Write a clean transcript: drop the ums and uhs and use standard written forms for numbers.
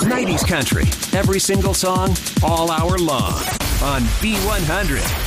90s country. Every single song, all hour long. On B100.